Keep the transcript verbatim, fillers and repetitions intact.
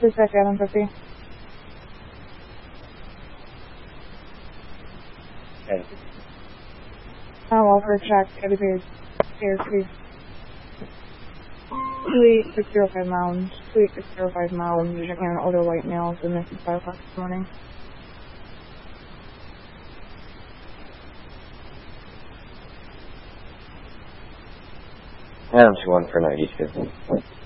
Please check seven fifty. Okay. Um, offer check, Eddie Page, Air City. Suite six zero five Mound, Suite six zero five Mound, you're checking on older white males, and this is five o'clock this morning. Adam two one for ninety-two.